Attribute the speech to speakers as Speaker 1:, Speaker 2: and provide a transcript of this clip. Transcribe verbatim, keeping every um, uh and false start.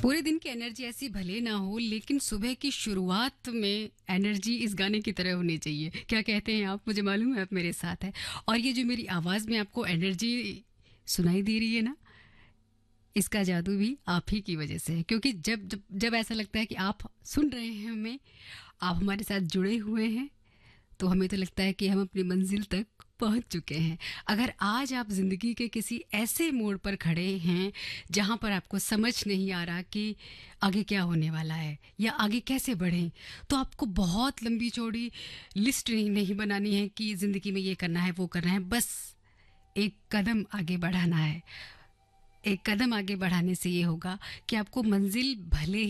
Speaker 1: पूरे दिन की एनर्जी ऐसी भले ना हो, लेकिन सुबह की शुरुआत में एनर्जी इस गाने की तरह होनी चाहिए। क्या कहते हैं आप? मुझे मालूम है आप मेरे साथ हैं। और ये जो मेरी आवाज़ में आपको एनर्जी सुनाई दे रही है ना, इसका जादू भी आप ही की वजह से है। क्योंकि जब जब जब ऐसा लगता है कि आप सुन रहे हैं हमें, आप हमारे साथ जुड़े हुए हैं, तो हमें तो लगता है कि हम अपनी मंजिल तक पहुंच चुके हैं। अगर आज आप ज़िंदगी के किसी ऐसे मोड़ पर खड़े हैं जहां पर आपको समझ नहीं आ रहा कि आगे क्या होने वाला है या आगे कैसे बढ़ें, तो आपको बहुत लंबी चौड़ी लिस्ट नहीं, नहीं बनानी है कि ज़िंदगी में ये करना है वो करना है। बस एक कदम आगे बढ़ाना है। एक कदम आगे बढ़ाने से ये होगा कि आपको मंजिल भले